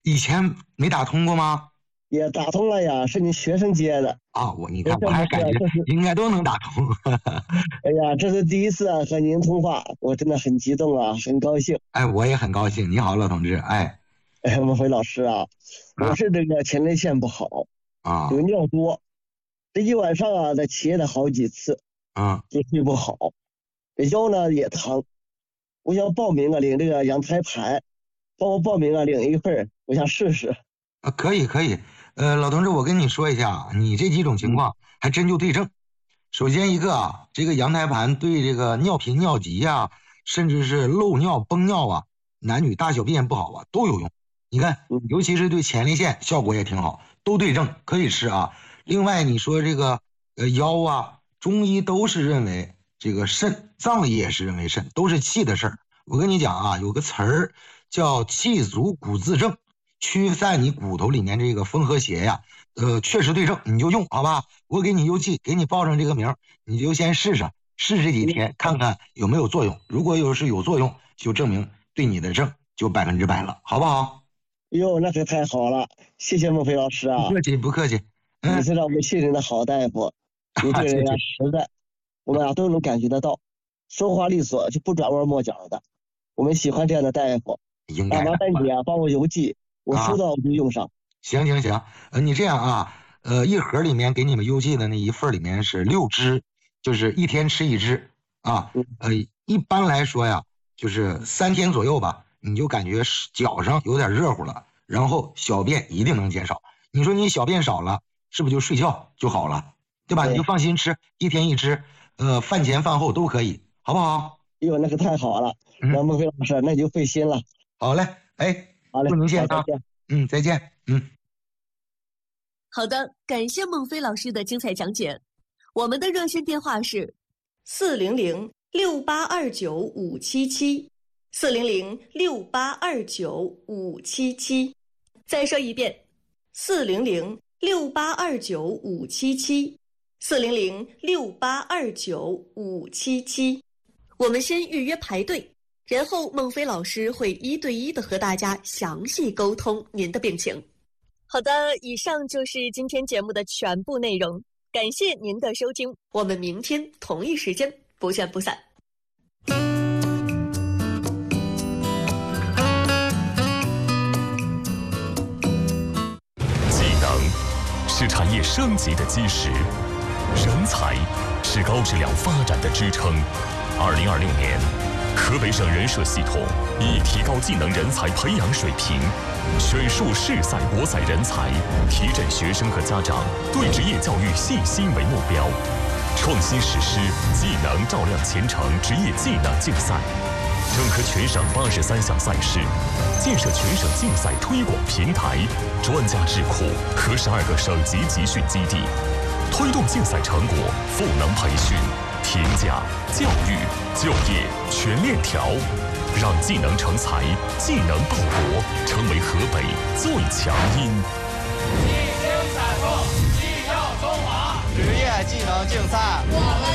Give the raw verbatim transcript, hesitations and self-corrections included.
以前没打通过吗？ 也打通了呀，是你学生接的啊，我你看，我还感觉应该都能打通。 哎呀，这是第一次啊和您通话，我真的很激动啊，很高兴。 哎，我也很高兴。你好，老同志。哎， 哎，孟非老师啊，我啊是这个前列腺不好，这个啊尿多，这一晚上啊，在切了好几次， 啊就睡不好，这腰呢也疼。我想报名啊，领这个羊胎盘，帮我报名啊，领一份，我想试试。 啊，可以可以。呃，老同志，我跟你说一下啊，你这几种情况还真就对症。首先一个啊，这个羊胎盘对这个尿频尿急呀、甚至是漏尿崩尿啊，男女大小便不好啊，都有用。你看， 嗯， 尤其是对前列腺效果也挺好，都对症，可以吃啊。另外你说这个呃腰啊，中医都是认为这个肾，藏医也是认为肾，都是气的事儿。我跟你讲啊，有个词儿叫气足骨自正，驱散你骨头里面这个风和邪呀。呃，确实对症，你就用好吧。我给你邮寄，给你报上这个名，你就先试试，试这几天，看看有没有作用。如果有是有作用，就证明对你的症就百分之百了，好不好？ 哟，那可太好了，谢谢孟非老师啊， 不客气，不客气。嗯， 你是让我们信任的好大夫，你这个人呀谢谢。 实在，我们啊都能感觉得到，说话利索就不转弯抹角的，我们喜欢这样的大夫。那应该的麻烦你啊，帮我邮寄，我收啊。 到我就用上。 行行行，呃，你这样啊，呃，一盒里面给你们邮寄的那一份里面是六支，就是一天吃一支啊。 嗯， 呃，一般来说呀，就是三天左右吧，你就感觉是脚上有点热乎了，然后小便一定能减少。你说你小便少了，是不是就睡觉就好了，对吧？你就对， 放心吃，一天一支，呃，饭前饭后都可以，好不好？ 哟，那可太好了，那嗯， 孟非老师那就费心了。 好嘞，哎， 好嘞， 祝您健好，再康。 见。 嗯，再见。嗯。 好的，感谢孟非老师的精彩讲解。我们的热线电话是四零零六八二九五七七，四零零六八二九五七七。 再说一遍， 四零零六八二九五七七，四零零六八二九五七七。 我们先预约排队，然后孟非老师会一对一的和大家详细沟通您的病情。好的，以上就是今天节目的全部内容，感谢您的收听，我们明天同一时间不见不散。 技能是产业升级的基石，人才是高质量发展的支撑。二零二六年，河北省人社系统以提高技能人才培养水平，选树适赛国赛人才，提振学生和家长对职业教育信心为目标，创新实施技能照亮前程职业技能竞赛，整合全省八十三项赛事，建设全省竞赛推广平台、专家智库和十二个省级集训基地，推动竞赛成果赋能培训、评价、教育、就业全链条，让技能成才、技能报国成为河北最强音。 技精彩过，技耀中华，职业技能竞赛。